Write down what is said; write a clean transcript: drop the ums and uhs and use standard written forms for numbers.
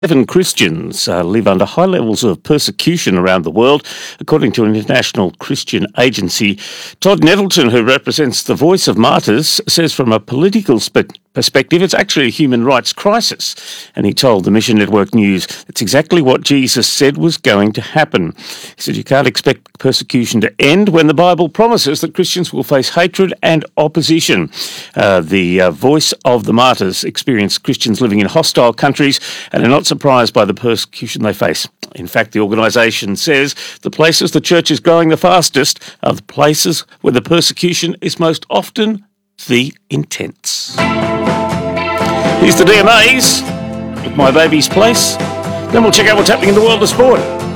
7 Christians live under high levels of persecution around the world, according to an international Christian agency. Todd Nettleton, who represents the Voice of Martyrs, says from a political perspective it's actually a human rights crisis. And he told the Mission Network News it's exactly what Jesus said was going to happen. He said you can't expect persecution to end when the Bible promises that Christians will face hatred and opposition. The Voice of the Martyrs experience Christians living in hostile countries and are not surprised by the persecution they face. In fact, the organisation says the places the church is growing the fastest are the places where the persecution is most often the intense. Here's the DMAs with My Baby's Place. Then we'll check out what's happening in the world of sport.